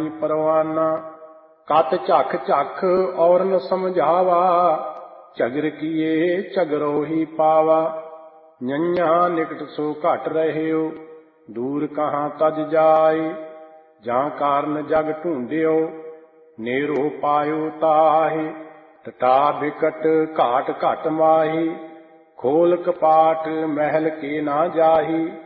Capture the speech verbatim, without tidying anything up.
माही परवाना। कत झख झख और न समझावा, झगर किए झगरो ही पावा। नैया निकट सो घट रहियो, दूर कहाँ तज जाए। जहाँ कारण जग ढूंढियो, नेरो पायो ताहि। टटा बिकट घाट घट माही, खोल कपाट महल के ना जाही।